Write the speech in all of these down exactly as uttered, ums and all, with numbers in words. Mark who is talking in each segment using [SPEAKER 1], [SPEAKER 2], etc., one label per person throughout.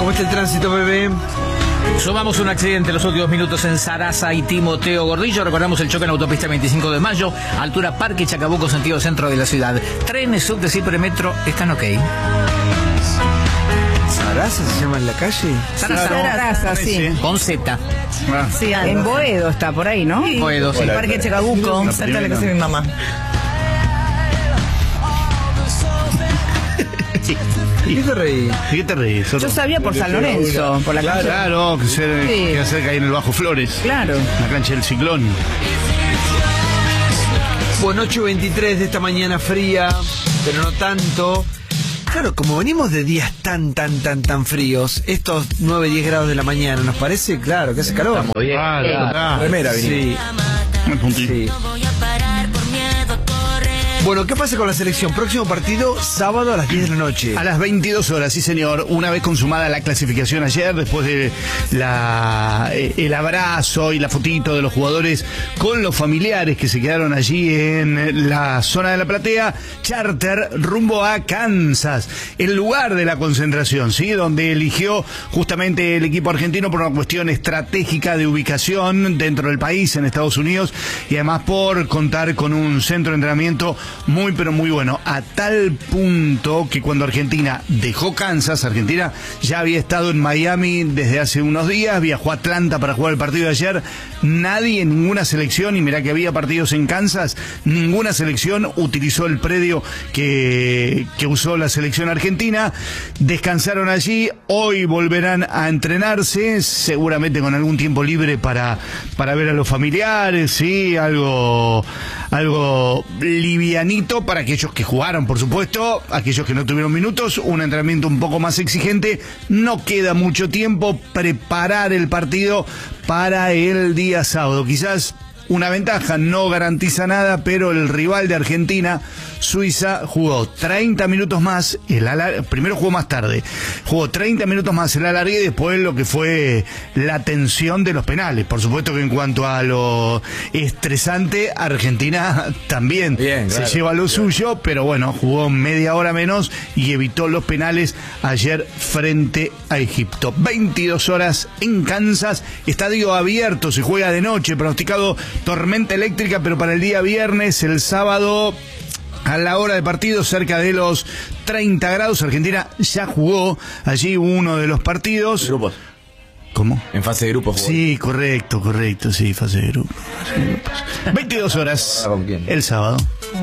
[SPEAKER 1] ¿Cómo está el tránsito, bebé?
[SPEAKER 2] Sumamos un accidente en los últimos minutos en Sarasa y Timoteo Gordillo. Recordamos el choque en la autopista veinticinco de mayo, altura Parque Chacabuco, sentido centro de la ciudad. Trenes, subtes y premetro están ok.
[SPEAKER 1] ¿Sarasa se llama en la calle?
[SPEAKER 2] Sarasa,
[SPEAKER 3] Sarasa, sí.
[SPEAKER 2] con Z.
[SPEAKER 3] Ah. Sí, en Boedo está por ahí, ¿no?
[SPEAKER 2] Sí. Boedo, sí.
[SPEAKER 3] Parque Chacabuco, cerca de la casa de mi mamá.
[SPEAKER 2] Sí.
[SPEAKER 1] ¿Qué te reí?
[SPEAKER 4] ¿Qué te reís?
[SPEAKER 3] Yo sabía por San Lorenzo, por la cancha.
[SPEAKER 4] Claro, que se
[SPEAKER 3] Sí.
[SPEAKER 4] queda cerca ahí en el Bajo Flores.
[SPEAKER 3] Claro.
[SPEAKER 4] La cancha del Ciclón.
[SPEAKER 1] Bueno, ocho veintitrés de esta mañana fría, pero no tanto. Claro, como venimos de días tan, tan, tan, tan fríos, estos nueve, diez grados de la mañana, ¿nos parece? Claro, que hace calor.
[SPEAKER 4] Estamos bien. Ah, claro.
[SPEAKER 1] Remera, sí. Sí. Bueno, ¿qué pasa con la selección? Próximo partido, sábado a las diez de la noche.
[SPEAKER 4] A las veintidós horas, sí señor. Una vez consumada la clasificación ayer, después de la el abrazo y la fotito de los jugadores con los familiares que se quedaron allí en la zona de la platea, charter rumbo a Kansas, el lugar de la concentración, ¿sí? Donde eligió justamente el equipo argentino por una cuestión estratégica de ubicación dentro del país, en Estados Unidos, y además por contar con un centro de entrenamiento muy pero muy bueno, a tal punto que cuando Argentina dejó Kansas, Argentina ya había estado en Miami desde hace unos días, viajó a Atlanta para jugar el partido de ayer. Nadie, ninguna selección, y mirá que había partidos en Kansas, ninguna selección utilizó el predio que, que usó la selección argentina. Descansaron allí, hoy volverán a entrenarse, seguramente con algún tiempo libre para, para ver a los familiares, sí, algo, algo livianito para aquellos que jugaron, por supuesto, aquellos que no tuvieron minutos, un entrenamiento un poco más exigente. No queda mucho tiempo, preparar el partido para el día sábado. Quizás una ventaja, no garantiza nada, pero el rival de Argentina, Suiza, jugó treinta minutos más, el alar... primero jugó más tarde, jugó treinta minutos más el alargue y después lo que fue la tensión de los penales. Por supuesto que en cuanto a lo estresante, Argentina también
[SPEAKER 1] Bien,
[SPEAKER 4] se
[SPEAKER 1] claro,
[SPEAKER 4] lleva lo
[SPEAKER 1] bien.
[SPEAKER 4] suyo, pero bueno, jugó media hora menos y evitó los penales ayer frente a Egipto. veintidós horas en Kansas, estadio abierto, se juega de noche, pronosticado tormenta eléctrica, pero para el día viernes, el sábado, a la hora de partido, cerca de los treinta grados. Argentina ya jugó allí uno de los partidos.
[SPEAKER 5] Grupos.
[SPEAKER 4] ¿Cómo?
[SPEAKER 5] En fase de grupos.
[SPEAKER 4] Sí, correcto, correcto, sí, fase de grupos. Fase de grupos. veintidós horas
[SPEAKER 5] ¿Con quién?
[SPEAKER 4] el sábado.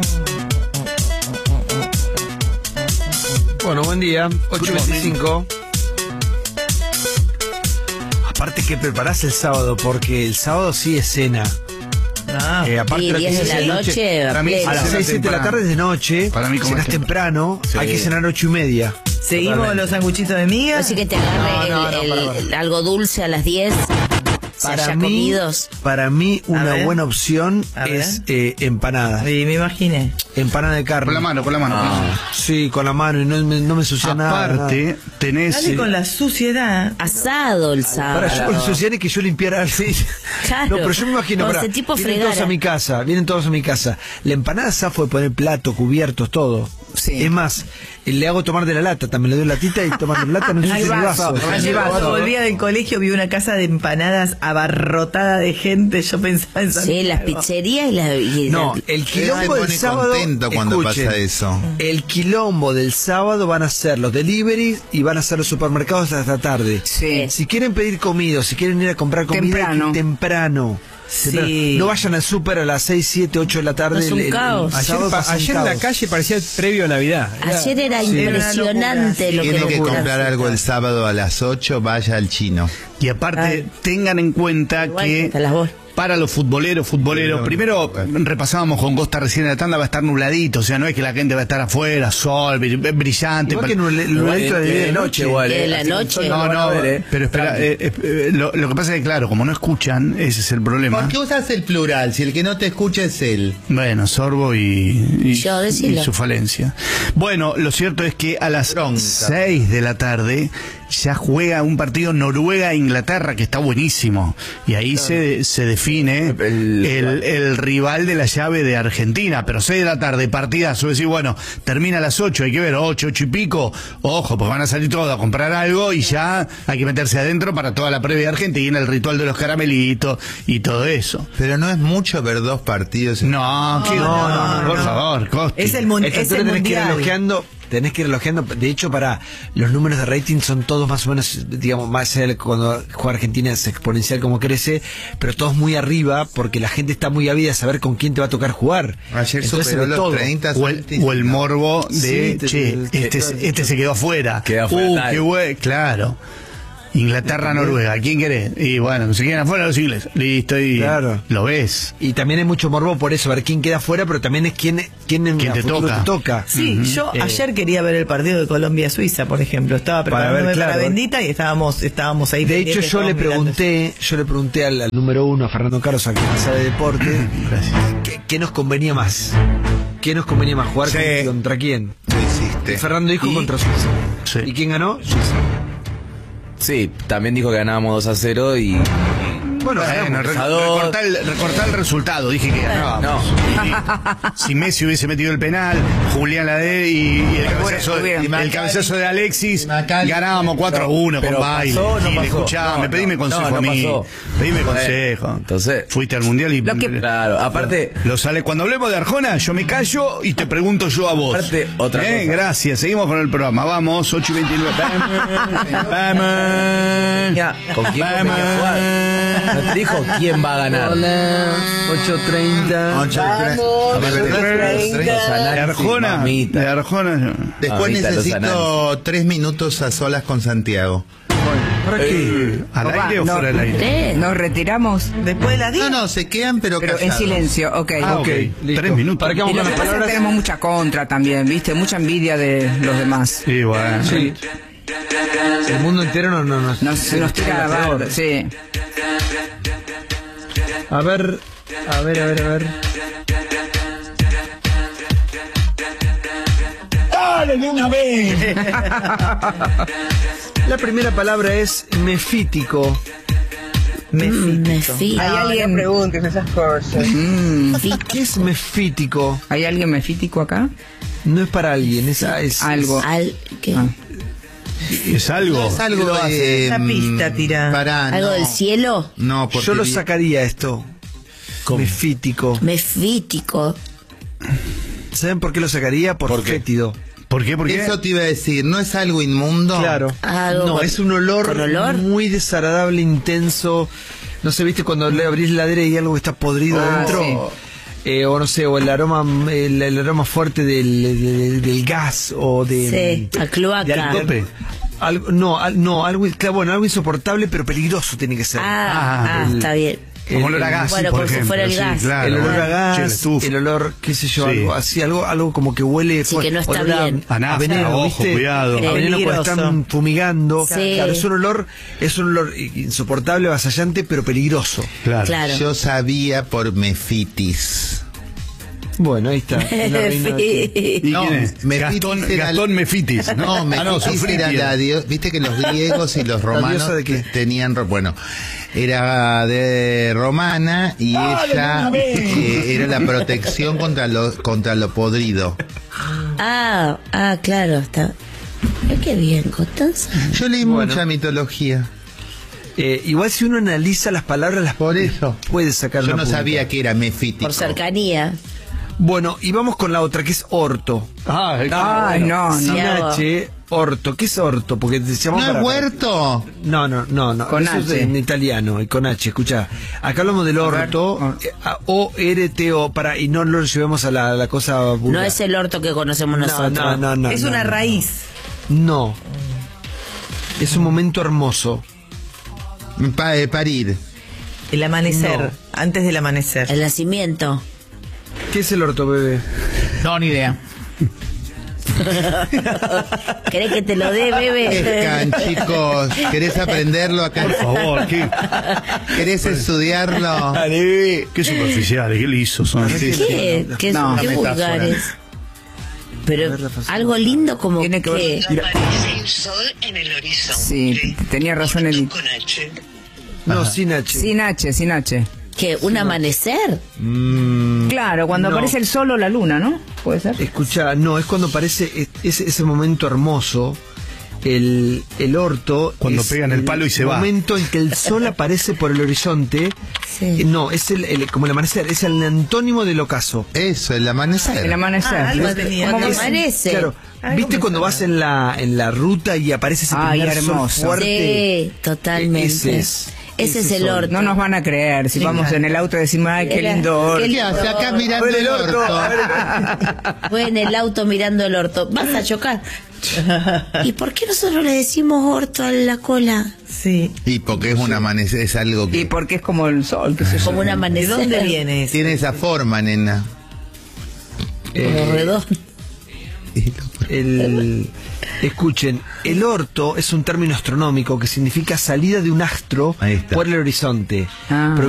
[SPEAKER 1] Bueno, buen día, ocho veinticinco. Aparte que preparás el sábado, porque el sábado sí es cena.
[SPEAKER 3] Ah,
[SPEAKER 1] Eh, aparte
[SPEAKER 6] Sí,
[SPEAKER 1] lo que
[SPEAKER 6] diez de
[SPEAKER 1] se
[SPEAKER 6] la
[SPEAKER 1] hace
[SPEAKER 6] noche,
[SPEAKER 4] Para mí,
[SPEAKER 1] a las
[SPEAKER 4] Cena
[SPEAKER 1] seis, siete de la
[SPEAKER 4] temprano.
[SPEAKER 1] tarde es de noche.
[SPEAKER 4] Para mí, como
[SPEAKER 1] cenás
[SPEAKER 4] es
[SPEAKER 1] temprano,
[SPEAKER 5] Sí.
[SPEAKER 1] hay que cenar ocho y media.
[SPEAKER 3] seguimos los sanguchitos de miga.
[SPEAKER 6] Así que te agarre
[SPEAKER 1] No, no,
[SPEAKER 6] el-
[SPEAKER 1] no,
[SPEAKER 6] el-
[SPEAKER 1] para, para.
[SPEAKER 6] el- algo dulce a las diez.
[SPEAKER 1] Para
[SPEAKER 6] ya
[SPEAKER 1] mí,
[SPEAKER 6] comidos.
[SPEAKER 1] para mí una
[SPEAKER 3] ver.
[SPEAKER 1] buena opción
[SPEAKER 3] A ver.
[SPEAKER 1] es eh, empanada.
[SPEAKER 3] Sí, me imaginé.
[SPEAKER 1] Empanada de carne.
[SPEAKER 4] Con la mano, con la mano.
[SPEAKER 1] Sí, con la mano y no me, no me ensucia nada.
[SPEAKER 4] Aparte, tenés...
[SPEAKER 3] Dale con la suciedad.
[SPEAKER 6] Asado el sábado.
[SPEAKER 1] Para yo con ensuciar es que yo limpiara así.
[SPEAKER 6] Claro.
[SPEAKER 1] No, pero yo me imagino,
[SPEAKER 6] Como
[SPEAKER 1] pará,
[SPEAKER 6] ese tipo
[SPEAKER 1] vienen
[SPEAKER 6] fregara.
[SPEAKER 1] todos a mi casa, vienen todos a mi casa. La empanada zafo de poner plato, cubiertos, todo.
[SPEAKER 6] Sí.
[SPEAKER 1] Es más, le hago tomar de la lata, también le doy latita y tomar de la lata, no
[SPEAKER 3] Hay
[SPEAKER 1] ensucia el
[SPEAKER 3] vaso.
[SPEAKER 1] vaso.
[SPEAKER 3] Ayer cuando volvía del colegio vi una casa de empanadas abarrotada de gente. Yo pensaba en
[SPEAKER 6] Sí, las
[SPEAKER 3] Santiago.
[SPEAKER 6] pizzerías y la... y
[SPEAKER 1] No,
[SPEAKER 6] la-
[SPEAKER 1] el
[SPEAKER 7] Él
[SPEAKER 1] quilombo
[SPEAKER 7] se
[SPEAKER 1] del
[SPEAKER 7] pone
[SPEAKER 1] sábado,
[SPEAKER 7] contento cuando
[SPEAKER 1] escuchen,
[SPEAKER 7] pasa eso.
[SPEAKER 1] el quilombo del sábado van a ser los deliveries y van a ser los supermercados hasta tarde.
[SPEAKER 3] Sí.
[SPEAKER 1] Si quieren pedir comida, si quieren ir a comprar comida,
[SPEAKER 3] Temprano.
[SPEAKER 1] hay que ir temprano.
[SPEAKER 3] Sí.
[SPEAKER 1] Temprano. No vayan al súper a las seis, siete, ocho de la tarde.
[SPEAKER 6] No, es un
[SPEAKER 1] el- el-
[SPEAKER 6] caos.
[SPEAKER 1] el
[SPEAKER 8] Ayer,
[SPEAKER 1] sábado
[SPEAKER 8] pa-
[SPEAKER 1] pasa un
[SPEAKER 8] ayer en la
[SPEAKER 1] caos.
[SPEAKER 8] calle parecía previo a Navidad. Era-
[SPEAKER 6] Ayer era
[SPEAKER 1] Sí.
[SPEAKER 6] impresionante lo que
[SPEAKER 7] Tiene que
[SPEAKER 6] locura.
[SPEAKER 7] comprar algo el sábado a las ocho, vaya al chino.
[SPEAKER 4] Y aparte,
[SPEAKER 6] Ay.
[SPEAKER 4] tengan en cuenta
[SPEAKER 6] Igual
[SPEAKER 4] que
[SPEAKER 6] hasta las voz.
[SPEAKER 4] para los futboleros, futboleros,
[SPEAKER 7] Sí,
[SPEAKER 4] primero
[SPEAKER 7] bueno.
[SPEAKER 4] repasábamos con Costa recién en la tanda, va a estar nubladito, o sea, no es que la gente va a estar afuera, sol, bri- brillante.
[SPEAKER 1] Igual que en el nubladito de día de noche.
[SPEAKER 6] igual, De la noche.
[SPEAKER 4] No, no,
[SPEAKER 1] eh.
[SPEAKER 4] pero espera, eh, eh, eh, lo, lo que pasa es que, claro, como no escuchan, ese es el problema.
[SPEAKER 7] ¿Por qué usas el plural si el que no te escucha es él?
[SPEAKER 4] Bueno, Sorbo y, y,
[SPEAKER 6] Yo, decilo.
[SPEAKER 4] y su falencia. Bueno, lo cierto es que a las
[SPEAKER 7] Bronca.
[SPEAKER 4] seis de la tarde ya juega un partido Noruega-Inglaterra. Inglaterra, que está buenísimo. Y ahí claro. se, se define el, el, el rival de la llave de Argentina. Pero seis de la tarde, partidazo. Decir, bueno, termina a las ocho, hay que ver, ocho, ocho y pico. Ojo, pues van a salir todos a comprar algo y ya hay que meterse adentro para toda la previa de Argentina, el ritual de los caramelitos y todo eso.
[SPEAKER 7] Pero no es mucho ver dos partidos.
[SPEAKER 4] No, que, no, no, no, no, por
[SPEAKER 3] no.
[SPEAKER 4] favor, Costi.
[SPEAKER 3] Es el, mun es el
[SPEAKER 1] tenés
[SPEAKER 3] mundial.
[SPEAKER 1] que ir elogiando, tenés que ir elogiando. De hecho, para los números de rating son todos más o menos, digamos, más allá de cuando juega Argentina es exponencial como crece, pero todos muy arriba porque la gente está muy ávida de saber con quién te va a tocar jugar.
[SPEAKER 7] Ayer
[SPEAKER 1] Entonces,
[SPEAKER 7] superó los
[SPEAKER 1] todo.
[SPEAKER 7] treinta.
[SPEAKER 4] O el, o el morbo de,
[SPEAKER 1] Sí,
[SPEAKER 4] che,
[SPEAKER 1] te, te,
[SPEAKER 4] este,
[SPEAKER 1] te,
[SPEAKER 4] este se quedó afuera.
[SPEAKER 2] Queda afuera,
[SPEAKER 4] Uh,
[SPEAKER 2] tal.
[SPEAKER 4] qué güey, claro. Inglaterra, Noruega, ¿quién querés? Y bueno, se quedan afuera los ingleses. Listo, y
[SPEAKER 1] Claro.
[SPEAKER 4] lo ves.
[SPEAKER 1] Y también hay mucho morbo por eso, ver quién queda afuera, pero también es quién, quién, en
[SPEAKER 4] ¿Quién
[SPEAKER 1] el
[SPEAKER 4] te
[SPEAKER 1] futuro
[SPEAKER 4] toca?
[SPEAKER 1] te toca.
[SPEAKER 3] Sí, yo
[SPEAKER 1] Eh,
[SPEAKER 3] ayer quería ver el partido de Colombia-Suiza, por ejemplo. Estaba
[SPEAKER 1] Para
[SPEAKER 3] preparándome
[SPEAKER 1] ver,
[SPEAKER 3] para,
[SPEAKER 1] claro.
[SPEAKER 3] Bendita y estábamos, estábamos ahí.
[SPEAKER 1] De hecho,
[SPEAKER 3] pendientes,
[SPEAKER 1] yo le
[SPEAKER 3] todos mirando.
[SPEAKER 1] pregunté, yo le pregunté al, al número uno, a Fernando Carlos, a que sabe de deporte, ¿qué, qué nos convenía más? ¿Qué nos convenía más? ¿Jugar
[SPEAKER 4] Sí.
[SPEAKER 1] con- contra quién?
[SPEAKER 7] Lo hiciste.
[SPEAKER 1] Y Fernando dijo
[SPEAKER 3] ¿Y?
[SPEAKER 1] contra Suiza.
[SPEAKER 4] Sí.
[SPEAKER 1] ¿Y quién ganó? Suiza.
[SPEAKER 5] Sí, también dijo que ganábamos dos a cero y...
[SPEAKER 1] Bueno,
[SPEAKER 4] Bueno, re-
[SPEAKER 5] a dos.
[SPEAKER 4] recortá el, recortá el resultado, dije que ganábamos. Y- si Messi hubiese metido el penal, Julián Ladé y, y el cabezazo,
[SPEAKER 6] hubieran-
[SPEAKER 4] el
[SPEAKER 7] Macali-
[SPEAKER 4] cabezazo de Alexis,
[SPEAKER 7] Macali-
[SPEAKER 4] ganábamos cuatro a uno con
[SPEAKER 5] pero
[SPEAKER 4] baile.
[SPEAKER 5] pasó, no
[SPEAKER 4] Y
[SPEAKER 5] pasó.
[SPEAKER 4] escuchame,
[SPEAKER 5] No,
[SPEAKER 4] pedime
[SPEAKER 5] no,
[SPEAKER 4] consejo
[SPEAKER 5] no, no
[SPEAKER 4] a mí.
[SPEAKER 5] pasó.
[SPEAKER 4] Pedime
[SPEAKER 5] Bueno,
[SPEAKER 4] consejo.
[SPEAKER 5] entonces-
[SPEAKER 4] Fuiste al mundial y.
[SPEAKER 6] Lo que-
[SPEAKER 5] Claro, aparte...
[SPEAKER 4] Lo sale. Cuando hablemos de Arjona, yo me callo y te pregunto yo a vos.
[SPEAKER 5] Aparte, otra
[SPEAKER 4] Eh,
[SPEAKER 5] cosa.
[SPEAKER 4] Gracias, seguimos con el programa. Vamos, ocho y veintinueve. Vamos. Vamos.
[SPEAKER 5] Ya, ¿con quién
[SPEAKER 4] Vamos.
[SPEAKER 5] convenía jugar? No te dijo quién va a ganar.
[SPEAKER 1] Hola, ocho treinta.
[SPEAKER 7] Ocho, tres-
[SPEAKER 4] De Arjona.
[SPEAKER 5] mamita.
[SPEAKER 4] De Arjona.
[SPEAKER 7] Después
[SPEAKER 5] Ahorita los
[SPEAKER 7] necesito tres minutos a solas con Santiago.
[SPEAKER 1] ¿Para qué?
[SPEAKER 4] ¿Al
[SPEAKER 9] Opa,
[SPEAKER 4] aire o
[SPEAKER 9] no.
[SPEAKER 4] fuera del aire?
[SPEAKER 6] ¿Eh?
[SPEAKER 9] Nos retiramos,
[SPEAKER 3] Después de las diez.
[SPEAKER 7] No, no, se quedan, pero,
[SPEAKER 9] pero en
[SPEAKER 7] callados.
[SPEAKER 9] silencio, ok.
[SPEAKER 4] Ah, ok.
[SPEAKER 1] listo.
[SPEAKER 4] Tres minutos.
[SPEAKER 1] ¿Para qué
[SPEAKER 9] Y
[SPEAKER 1] vamos
[SPEAKER 9] lo
[SPEAKER 1] con
[SPEAKER 9] que
[SPEAKER 1] las
[SPEAKER 9] pasa es que
[SPEAKER 1] palabras?
[SPEAKER 9] tenemos mucha contra también, ¿viste? Mucha envidia de los demás.
[SPEAKER 4] Sí, bueno.
[SPEAKER 1] Sí. El mundo entero no, no, no,
[SPEAKER 9] Nos,
[SPEAKER 1] se
[SPEAKER 9] nos tira
[SPEAKER 1] la
[SPEAKER 9] abajo,
[SPEAKER 1] peor.
[SPEAKER 9] sí.
[SPEAKER 1] A ver, a ver, a ver, a ver. La primera palabra es mefítico.
[SPEAKER 3] Mefítico.
[SPEAKER 9] ¿Hay alguien,
[SPEAKER 6] preguntes esas cosas.
[SPEAKER 9] mm,
[SPEAKER 1] ¿Qué es mefítico?
[SPEAKER 9] ¿hay alguien mefítico acá?
[SPEAKER 1] No es para alguien, es, es
[SPEAKER 9] Algo.
[SPEAKER 6] Al, ¿qué?
[SPEAKER 9] Ah.
[SPEAKER 4] Es algo.
[SPEAKER 7] Es algo de...
[SPEAKER 3] Esa pista, tira.
[SPEAKER 7] Pará,
[SPEAKER 6] ¿Algo
[SPEAKER 7] no.
[SPEAKER 6] del cielo?
[SPEAKER 7] No, porque
[SPEAKER 1] Yo lo
[SPEAKER 7] vi-
[SPEAKER 1] sacaría esto. Mefítico.
[SPEAKER 6] Mefítico.
[SPEAKER 1] ¿Saben por qué lo sacaría? Por,
[SPEAKER 5] ¿Por qué?
[SPEAKER 1] fétido.
[SPEAKER 4] ¿Por qué? ¿Por qué?
[SPEAKER 7] Eso te iba a decir, ¿no es algo inmundo?
[SPEAKER 1] Claro.
[SPEAKER 6] Algo
[SPEAKER 1] No,
[SPEAKER 6] con-
[SPEAKER 1] es un olor,
[SPEAKER 6] ¿con olor?
[SPEAKER 1] muy desagradable, intenso. No sé, ¿viste cuando le abrís la heladera y hay algo que está podrido
[SPEAKER 9] Ah,
[SPEAKER 1] adentro?
[SPEAKER 9] sí.
[SPEAKER 1] Eh, o no sé, o el aroma el, el aroma fuerte del, del, del gas o de...
[SPEAKER 6] Sí, a cloaca.
[SPEAKER 1] de algo-
[SPEAKER 4] Tope.
[SPEAKER 1] algo- no, al- no, algo, claro, bueno, algo insoportable pero peligroso tiene que ser.
[SPEAKER 6] Ah, ah,
[SPEAKER 1] el-
[SPEAKER 6] está bien.
[SPEAKER 4] Como olor a
[SPEAKER 1] el-
[SPEAKER 4] gas,
[SPEAKER 6] bueno,
[SPEAKER 4] por
[SPEAKER 6] como si
[SPEAKER 4] ejemplo.
[SPEAKER 6] fuera el
[SPEAKER 4] Sí,
[SPEAKER 6] gas.
[SPEAKER 4] claro.
[SPEAKER 1] el olor a
[SPEAKER 4] Che, la
[SPEAKER 1] gas,
[SPEAKER 4] estufa.
[SPEAKER 1] el olor, qué sé yo,
[SPEAKER 4] Sí.
[SPEAKER 1] algo así, algo, algo como que huele
[SPEAKER 6] Sí,
[SPEAKER 1] fu-
[SPEAKER 6] que no está
[SPEAKER 1] olor a-
[SPEAKER 6] bien.
[SPEAKER 4] A nafta,
[SPEAKER 1] veneno,
[SPEAKER 4] ojo,
[SPEAKER 1] ¿viste?
[SPEAKER 4] cuidado.
[SPEAKER 1] A veneno cuando
[SPEAKER 3] Peligroso.
[SPEAKER 1] están fumigando.
[SPEAKER 6] Sí.
[SPEAKER 1] Claro, es un olor, es un olor insoportable, avasallante, pero peligroso.
[SPEAKER 4] Claro.
[SPEAKER 6] Claro.
[SPEAKER 7] Yo sabía por mefitis.
[SPEAKER 1] Bueno, ahí está. Es la reina de-
[SPEAKER 4] ¿Y
[SPEAKER 7] No,
[SPEAKER 4] quién es?
[SPEAKER 7] Mefitis
[SPEAKER 4] Gastón,
[SPEAKER 7] era-
[SPEAKER 4] Gastón Mefitis.
[SPEAKER 7] No,
[SPEAKER 4] Ah, no,
[SPEAKER 7] Mefitis
[SPEAKER 4] Sofriti
[SPEAKER 7] era
[SPEAKER 4] era.
[SPEAKER 7] la diosa. Viste que los griegos y los romanos
[SPEAKER 1] diosa de qué?
[SPEAKER 7] tenían. ro- Bueno, era de romana y ella eh, era la protección contra lo, contra lo podrido.
[SPEAKER 6] Ah, ah, claro, está. Pero qué bien, Constanza.
[SPEAKER 7] Yo leí
[SPEAKER 1] Bueno.
[SPEAKER 7] mucha mitología.
[SPEAKER 1] Eh, igual si uno analiza las palabras, las
[SPEAKER 7] Por eso.
[SPEAKER 1] puede sacar
[SPEAKER 7] Yo
[SPEAKER 1] una
[SPEAKER 7] no
[SPEAKER 1] punta.
[SPEAKER 7] sabía que era mefítico.
[SPEAKER 6] Por cercanía.
[SPEAKER 1] Bueno, y vamos con la otra, que es orto.
[SPEAKER 4] Ah,
[SPEAKER 9] Ay, no,
[SPEAKER 1] Sin
[SPEAKER 9] no.
[SPEAKER 6] hago.
[SPEAKER 1] H, orto. ¿Qué es orto? Porque te llamamos
[SPEAKER 7] ¿No es
[SPEAKER 1] para-
[SPEAKER 7] huerto?
[SPEAKER 1] No, no, no, no.
[SPEAKER 9] Con
[SPEAKER 1] Eso es
[SPEAKER 9] H.
[SPEAKER 1] en italiano y con H, escucha. Acá hablamos del orto, eh, O R T O, para, y no lo llevemos a la, la cosa vulgar.
[SPEAKER 6] No es el orto que conocemos
[SPEAKER 1] No,
[SPEAKER 6] nosotros.
[SPEAKER 1] no, no, no,
[SPEAKER 3] Es
[SPEAKER 1] no,
[SPEAKER 3] una
[SPEAKER 1] no.
[SPEAKER 3] raíz.
[SPEAKER 1] No. Es un momento hermoso.
[SPEAKER 7] Pa- eh, parir.
[SPEAKER 3] El amanecer.
[SPEAKER 1] No.
[SPEAKER 3] Antes del amanecer.
[SPEAKER 6] El nacimiento.
[SPEAKER 1] ¿Qué es el orto, bebé?
[SPEAKER 2] No, ni idea.
[SPEAKER 6] ¿Querés que te lo dé, bebé?
[SPEAKER 7] Pescan, chicos. ¿Querés aprenderlo acá?
[SPEAKER 4] por favor, qué,
[SPEAKER 7] ¿Querés estudiarlo?
[SPEAKER 4] qué superficiales, qué lisos son.
[SPEAKER 6] ¿Qué? ¿Qué,
[SPEAKER 9] No,
[SPEAKER 6] qué
[SPEAKER 9] la
[SPEAKER 6] vulgares? Pero algo lindo como
[SPEAKER 9] Tiene que ver-
[SPEAKER 6] que...
[SPEAKER 10] Aparece el sol en el horizonte.
[SPEAKER 9] Sí, tenía razón el...
[SPEAKER 10] Con H.
[SPEAKER 1] No, sin H.
[SPEAKER 9] Sin H, sin H.
[SPEAKER 6] ¿Qué? ¿Un amanecer?
[SPEAKER 1] Mm,
[SPEAKER 9] Claro, cuando
[SPEAKER 1] No.
[SPEAKER 9] aparece el sol o la luna, ¿no? ¿Puede ser?
[SPEAKER 1] escucha, no, es cuando aparece es- ese, ese momento hermoso. El, el orto.
[SPEAKER 4] Cuando
[SPEAKER 1] es
[SPEAKER 4] pegan el palo y se va.
[SPEAKER 1] momento en que el sol aparece por el horizonte.
[SPEAKER 6] Sí.
[SPEAKER 1] Eh, No, es el, el- como el amanecer, es el antónimo del ocaso.
[SPEAKER 7] Eso, el amanecer.
[SPEAKER 9] El amanecer.
[SPEAKER 3] Ah, algo tenía.
[SPEAKER 6] Cuando
[SPEAKER 3] Es-
[SPEAKER 6] amanece.
[SPEAKER 1] Claro,
[SPEAKER 3] Algo
[SPEAKER 1] ¿viste
[SPEAKER 3] me
[SPEAKER 1] cuando
[SPEAKER 3] suena.
[SPEAKER 1] vas en la en la ruta y aparece ese
[SPEAKER 9] Ay,
[SPEAKER 1] primer sol
[SPEAKER 9] hermoso.
[SPEAKER 1] fuerte?
[SPEAKER 6] Sí, totalmente.
[SPEAKER 1] Ese es.
[SPEAKER 6] Ese es
[SPEAKER 1] ese
[SPEAKER 6] el
[SPEAKER 1] sol.
[SPEAKER 6] orto.
[SPEAKER 9] No nos van a creer. Si vamos en el auto y decimos, ay, qué
[SPEAKER 6] Era-
[SPEAKER 9] lindo orto.
[SPEAKER 6] qué
[SPEAKER 7] ¿Qué hace acá mirando
[SPEAKER 1] A ver,
[SPEAKER 7] el
[SPEAKER 1] el orto,
[SPEAKER 7] orto?
[SPEAKER 1] a ver.
[SPEAKER 6] Fue en el auto mirando el orto. Vas a chocar. ¿Y por qué nosotros le decimos orto a la cola?
[SPEAKER 3] Sí.
[SPEAKER 7] Y porque es un amanecer, es algo
[SPEAKER 9] Y
[SPEAKER 7] que
[SPEAKER 9] porque es como el sol, qué sé yo.
[SPEAKER 6] Como un
[SPEAKER 3] ¿De
[SPEAKER 6] amanecer.
[SPEAKER 3] dónde viene eso?
[SPEAKER 7] tiene esa forma, nena.
[SPEAKER 6] Como redondo.
[SPEAKER 1] El, escuchen, el orto es un término astronómico que significa salida de un astro
[SPEAKER 7] Ahí está.
[SPEAKER 1] por el horizonte.
[SPEAKER 9] Ah.